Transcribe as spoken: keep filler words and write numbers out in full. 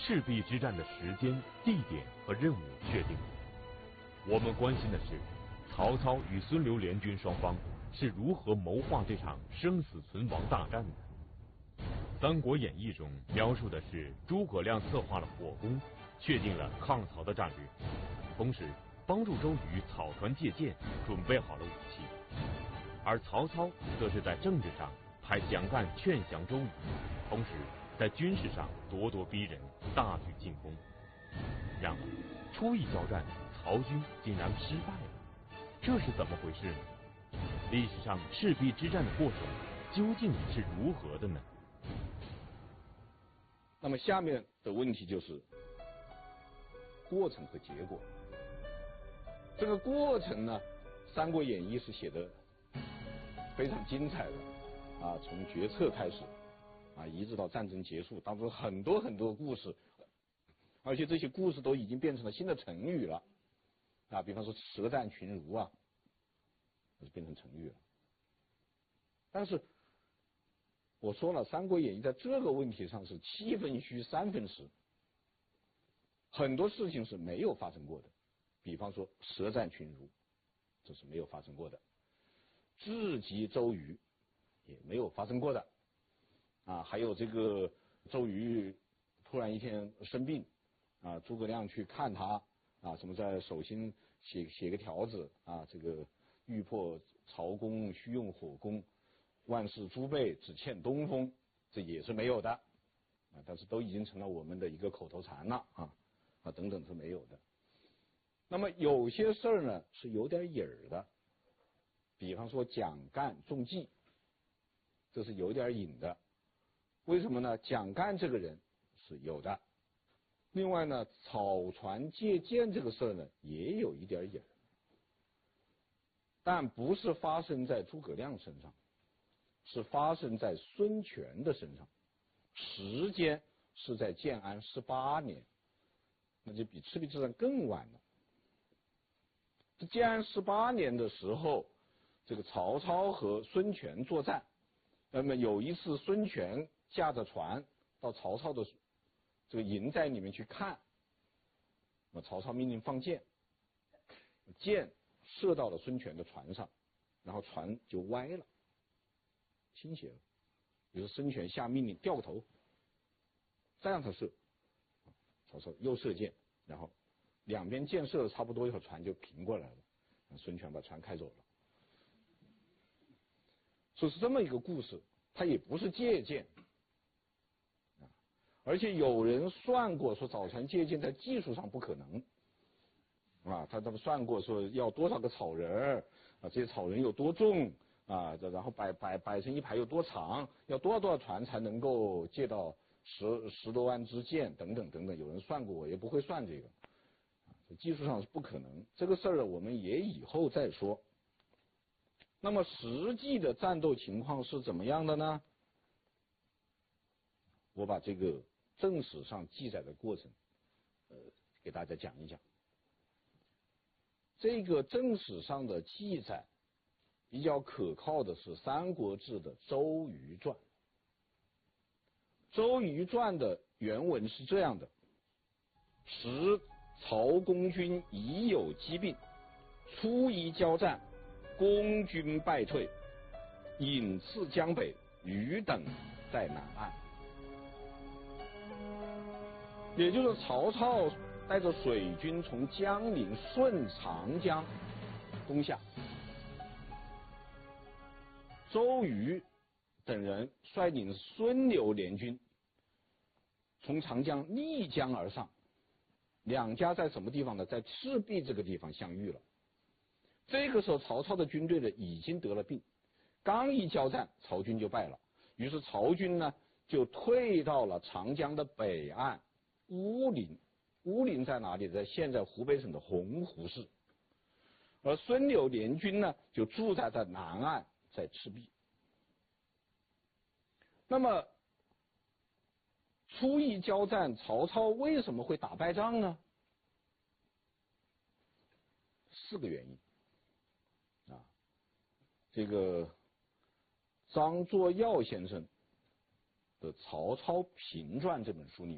赤壁之战的时间、地点和任务确定了。我们关心的是，曹操与孙刘联军双方是如何谋划这场生死存亡大战的。《三国演义》中描述的是诸葛亮策划了火攻，确定了抗曹的战略，同时帮助周瑜草船借箭，准备好了武器。而曹操则是在政治上派蒋干劝降周瑜，同时在军事上咄咄逼人，大举进攻。然而初一交战，曹军竟然失败了，这是怎么回事呢？历史上赤壁之战的过程究竟是如何的呢？ 那么下面的问题就是过程和结果。这个过程呢，《三国演义》是写的非常精彩的啊，从决策开始啊，一直到战争结束，当中很多很多故事，而且这些故事都已经变成了新的成语了啊，比方说舌战群儒啊，就变成成语了。但是我说了，《三国演义》在这个问题上是七分虚三分实，很多事情是没有发生过的，比方说舌战群儒，这是没有发生过的；智击周瑜也没有发生过的啊，还有这个周瑜突然一天生病啊，诸葛亮去看他啊，什么在手心写写个条子啊，这个欲破曹公须用火攻，万事诸备只欠东风，这也是没有的啊，但是都已经成了我们的一个口头禅了啊啊等等是没有的。那么有些事儿呢是有点影儿的，比方说蒋干中计，这是有点影的。为什么呢？蒋干这个人是有的。另外呢，草船借箭这个事儿呢也有一点影儿，但不是发生在诸葛亮身上，是发生在孙权的身上，时间是在建安十八年，那就比赤壁之战更晚了。这建安十八年的时候，这个曹操和孙权作战，那么有一次孙权驾着船到曹操的这个营寨里面去看，那曹操命令放箭，箭射到了孙权的船上，然后船就歪了，倾斜了。于是孙权下命令掉个头，再让他射。曹操又射箭，然后两边箭射的差不多以后，船就平过来了。孙权把船开走了。所以是这么一个故事，它也不是借箭啊，而且有人算过说草船借箭在技术上不可能啊，他他们算过说要多少个草人啊，这些草人有多重啊，然后摆摆摆成一排有多长，要多少多少船才能够借到十十多万支箭等等等等，有人算过，我也不会算这个，啊，技术上是不可能。这个事儿我们也以后再说。那么实际的战斗情况是怎么样的呢？我把这个正史上记载的过程，呃，给大家讲一讲。这个正史上的记载比较可靠的是《三国志》的《周瑜传》。《周瑜传》的原文是这样的：时曹公军已有疾病，初一交战，公军败退，引次江北，余等在南岸。也就是曹操带着水军从江陵顺长江攻下，周瑜等人率领孙刘联军从长江逆江而上，两家在什么地方呢？在赤壁这个地方相遇了。这个时候曹操的军队呢已经得了病，刚一交战曹军就败了，于是曹军呢就退到了长江的北岸乌林。乌林在哪里？在现在湖北省的洪湖市。而孙刘联军呢就驻在在南岸，在赤壁。那么初一交战，曹操为什么会打败仗呢？四个原因啊。这个张作耀先生的《曹操评传》这本书里